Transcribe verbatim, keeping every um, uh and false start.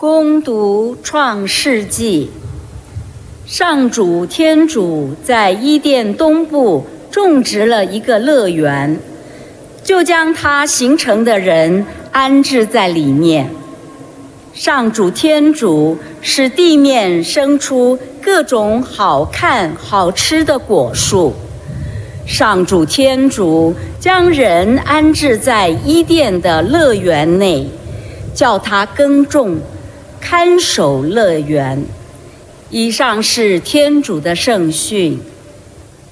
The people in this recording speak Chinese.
恭读创世纪。上主天主在伊甸东部种植了一个乐园，就将它形成的人安置在里面。上主天主使地面生出各种好看好吃的果树。上主天主将人安置在伊甸的乐园内，叫他耕种、看守乐园。以上是天主的圣训。